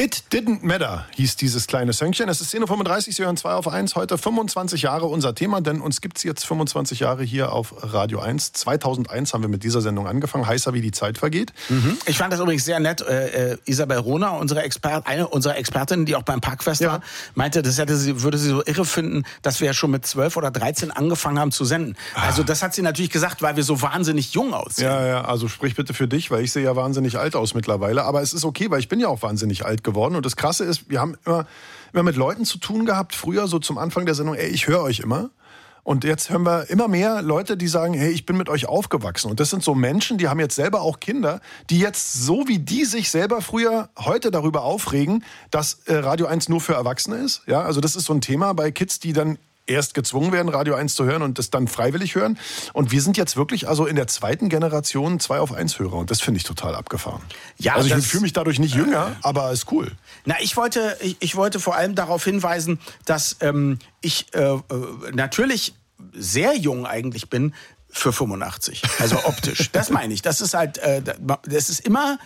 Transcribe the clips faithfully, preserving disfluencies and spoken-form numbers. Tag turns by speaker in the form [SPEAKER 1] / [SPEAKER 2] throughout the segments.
[SPEAKER 1] It Didn't Matter hieß dieses kleine Söngchen. Es ist zehn Uhr fünfunddreißig, Sie hören zwei auf eins. Heute fünfundzwanzig Jahre unser Thema, denn uns gibt es jetzt fünfundzwanzig Jahre hier auf Radio eins. zweitausendeins haben wir mit dieser Sendung angefangen, heißer wie die Zeit vergeht.
[SPEAKER 2] Mhm. Ich fand das übrigens sehr nett. Äh, Isabel Rohner, unsere Expert, eine unserer Expertinnen, die auch beim Parkfest ja. war, meinte, das hätte sie, würde sie so irre finden, dass wir ja schon mit zwölf oder dreizehn angefangen haben zu senden. Also das hat sie natürlich gesagt, weil wir so wahnsinnig jung aussehen.
[SPEAKER 1] Ja, ja, also sprich bitte für dich, weil ich sehe ja wahnsinnig alt aus mittlerweile. Aber es ist okay, weil ich bin ja auch wahnsinnig alt geworden. Und das Krasse ist, wir haben immer, immer mit Leuten zu tun gehabt, früher so zum Anfang der Sendung, ey, ich höre euch immer. Und jetzt hören wir immer mehr Leute, die sagen, hey, ich bin mit euch aufgewachsen. Und das sind so Menschen, die haben jetzt selber auch Kinder, die jetzt so wie die sich selber früher heute darüber aufregen, dass äh, Radio eins nur für Erwachsene ist. Ja, also das ist so ein Thema bei Kids, die dann erst gezwungen werden, Radio eins zu hören und das dann freiwillig hören. Und wir sind jetzt wirklich also in der zweiten Generation zwei auf eins Hörer. Und das finde ich total abgefahren. Ja, also ich fühle mich dadurch nicht jünger, äh, aber ist cool.
[SPEAKER 2] Na, ich wollte, ich, ich wollte vor allem darauf hinweisen, dass ähm, ich äh, natürlich sehr jung eigentlich bin für fünfundachtzig. Also optisch. Das meine ich. Das ist halt, äh, das ist immer...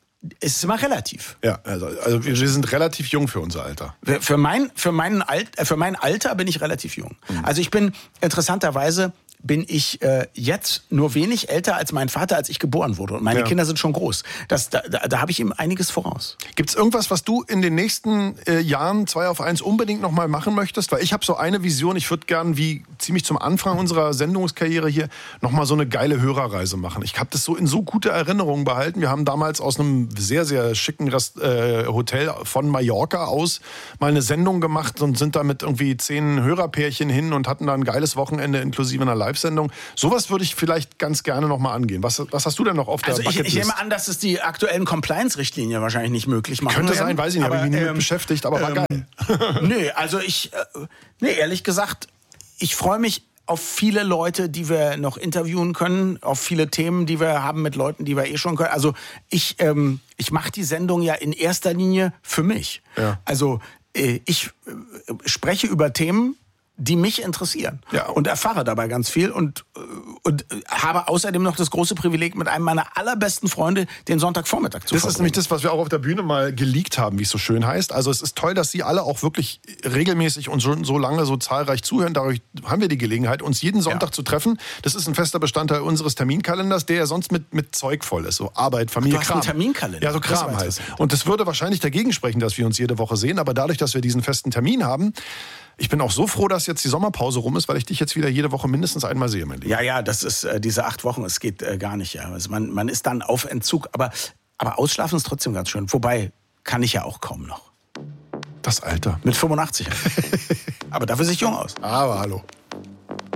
[SPEAKER 2] Es ist immer relativ.
[SPEAKER 1] Ja, also, also wir sind relativ jung für unser Alter.
[SPEAKER 2] Für mein, für meinen Alt, für mein Alter bin ich relativ jung. Mhm. Also ich bin interessanterweise bin ich äh, jetzt nur wenig älter als mein Vater, als ich geboren wurde. Und meine ja. Kinder sind schon groß. Das, da da, da habe ich ihm einiges voraus.
[SPEAKER 1] Gibt's irgendwas, was du in den nächsten äh, Jahren zwei auf eins unbedingt noch mal machen möchtest? Weil ich habe so eine Vision, ich würde gern wie ziemlich zum Anfang unserer Sendungskarriere hier noch mal so eine geile Hörerreise machen. Ich habe das so in so gute Erinnerungen behalten. Wir haben damals aus einem sehr, sehr schicken Rest, äh, Hotel von Mallorca aus mal eine Sendung gemacht und sind da mit irgendwie zehn Hörerpärchen hin und hatten da ein geiles Wochenende inklusive einer Live Sendung. Sowas würde ich vielleicht ganz gerne noch mal angehen. Was, was hast du denn noch auf der
[SPEAKER 2] also
[SPEAKER 1] Bucketlist?
[SPEAKER 2] Ich, ich nehme an, dass es die aktuellen Compliance-Richtlinien wahrscheinlich nicht möglich machen.
[SPEAKER 1] Könnte
[SPEAKER 2] werden.
[SPEAKER 1] sein, weiß ich nicht, habe ich mich nie ähm, mit beschäftigt, aber war
[SPEAKER 2] ähm,
[SPEAKER 1] geil.
[SPEAKER 2] Nö, also ich, äh, nee, ehrlich gesagt, ich freue mich auf viele Leute, die wir noch interviewen können, auf viele Themen, die wir haben mit Leuten, die wir eh schon können. Also ich, ähm, ich mache die Sendung ja in erster Linie für mich.
[SPEAKER 1] Ja.
[SPEAKER 2] Also äh, ich äh, spreche über Themen, die mich interessieren
[SPEAKER 1] ja.
[SPEAKER 2] und erfahre dabei ganz viel und, und habe außerdem noch das große Privileg, mit einem meiner allerbesten Freunde den Sonntagvormittag zu
[SPEAKER 1] Das
[SPEAKER 2] verbringen.
[SPEAKER 1] ist nämlich das, was wir auch auf der Bühne mal geleakt haben, wie es so schön heißt. Also es ist toll, dass Sie alle auch wirklich regelmäßig und so, so lange so zahlreich zuhören. Dadurch haben wir die Gelegenheit, uns jeden Sonntag ja. zu treffen. Das ist ein fester Bestandteil unseres Terminkalenders, der ja sonst mit, mit Zeug voll ist. So Arbeit, Familie,
[SPEAKER 2] Ach, du
[SPEAKER 1] Kram.
[SPEAKER 2] hast einen Terminkalender?
[SPEAKER 1] Ja, so Kram halt. Und das würde wahrscheinlich dagegen sprechen, dass wir uns jede Woche sehen. Aber dadurch, dass wir diesen festen Termin haben, ich bin auch so froh, dass jetzt die Sommerpause rum ist, weil ich dich jetzt wieder jede Woche mindestens einmal sehe, mein Lieber.
[SPEAKER 2] Ja, ja, das ist äh, diese acht Wochen, es geht äh, gar nicht. Ja. Also man, man ist dann auf Entzug, aber, aber ausschlafen ist trotzdem ganz schön. Wobei, kann ich ja auch kaum noch.
[SPEAKER 1] Das Alter.
[SPEAKER 2] Mit fünfundachtzig. Aber dafür sehe ich jung aus.
[SPEAKER 1] Aber hallo.